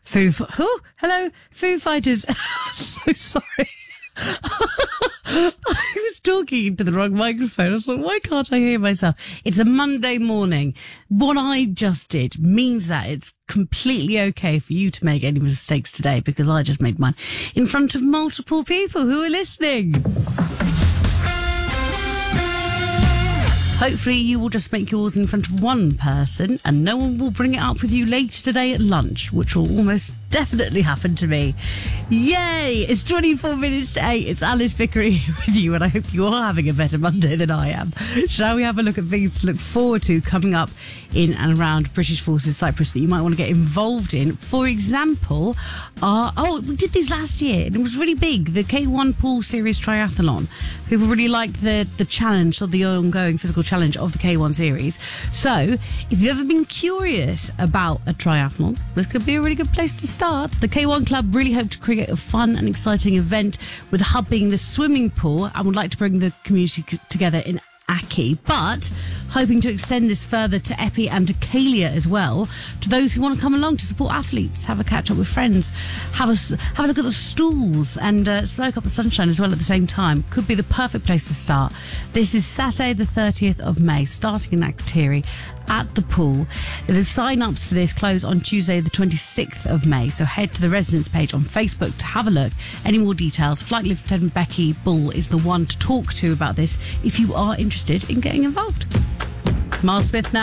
Hello, Foo Fighters. So sorry. I was talking into the wrong microphone. I was like, why can't I hear myself? It's a Monday morning. What I just did means that it's completely okay for you to make any mistakes today, because I just made mine in front of multiple people who are listening. Hopefully you will just make yours in front of one person and no one will bring it up with you later today at lunch, which will almost definitely happen to me. Yay! It's 24 minutes to 8. It's Alice Vickery here with you, and I hope you are having a better Monday than I am. Shall we have a look at things to look forward to coming up in and around British Forces Cyprus that you might want to get involved in? For example, we did this last year and it was really big. The K1 Pool Series Triathlon. People really liked the challenge, or the ongoing physical challenge of the K1 series. So, if you've ever been curious about a triathlon, this could be a really good place to start. The K1 Club really hope to create a fun and exciting event, with the hub being the swimming pool, and would like to bring the community together in Aki, but hoping to extend this further to Epi and to Kalia as well, to those who want to come along to support athletes, have a catch up with friends, have a look at the stalls, and soak up the sunshine as well at the same time. Could be the perfect place to start. This is Saturday the 30th of May, starting in Akrotiri at the pool. The sign-ups for this close on Tuesday the 26th of May, so head to the residence page on Facebook to have a look. Any more details, Flight Lieutenant Becky Bull is the one to talk to about this if you are interested in getting involved. Miles Smith now.